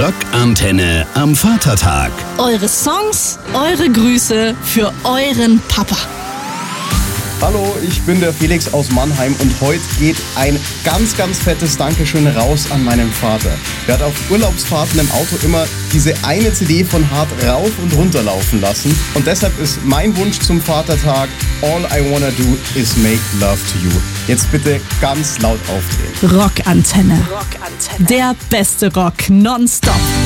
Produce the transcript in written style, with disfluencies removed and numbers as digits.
Rockantenne am Vatertag. Eure Songs, eure Grüße für euren Papa. Hallo, ich bin der Felix aus Mannheim und heute geht ein ganz, ganz fettes Dankeschön raus an meinen Vater. Der hat auf Urlaubsfahrten im Auto immer diese eine CD von Hart rauf und runter laufen lassen. Und deshalb ist mein Wunsch zum Vatertag: All I wanna do is make love to you. Jetzt bitte ganz laut aufdrehen. Rockantenne. Der beste Rock nonstop.